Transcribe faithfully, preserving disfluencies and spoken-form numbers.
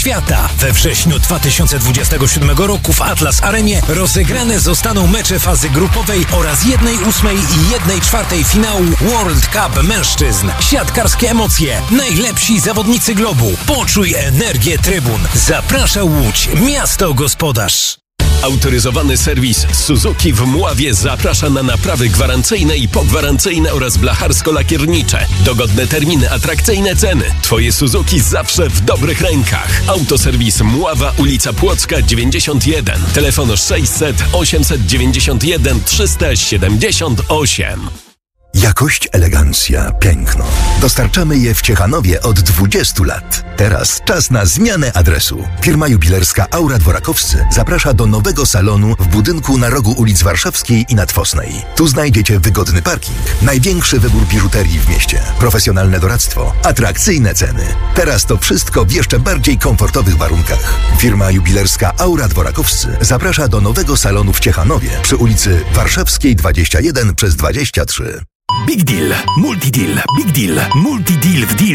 świata. We wrześniu dwa tysiące dwudziestego siódmego roku w Atlas Arenie rozegrane zostaną mecze fazy grupowej oraz jednej ósmej i jednej czwartej finału World Cup mężczyzn. Siatkarskie emocje, najlepsi zawodnicy globu. Poczuj energię trybun. Zaprasza Łódź, miasto gospodarz. Autoryzowany serwis Suzuki w Mławie zaprasza na naprawy gwarancyjne i pogwarancyjne oraz blacharsko-lakiernicze. Dogodne terminy, atrakcyjne ceny. Twoje Suzuki zawsze w dobrych rękach. Autoserwis Mława, ulica Płocka dziewięćdziesiąt jeden. Telefon sześćset osiemset dziewięćdziesiąt jeden trzysta siedemdziesiąt osiem. Jakość, elegancja, piękno. Dostarczamy je w Ciechanowie od dwudziestu lat. Teraz czas na zmianę adresu. Firma jubilerska Aura Dworakowscy zaprasza do nowego salonu w budynku na rogu ulic Warszawskiej i Nadwosnej. Tu znajdziecie wygodny parking, największy wybór biżuterii w mieście, profesjonalne doradztwo, atrakcyjne ceny. Teraz to wszystko w jeszcze bardziej komfortowych warunkach. Firma jubilerska Aura Dworakowscy zaprasza do nowego salonu w Ciechanowie przy ulicy Warszawskiej dwadzieścia jeden przez dwadzieścia trzy. Big Deal, Multi Deal, Big Deal, Multi Deal w Deal.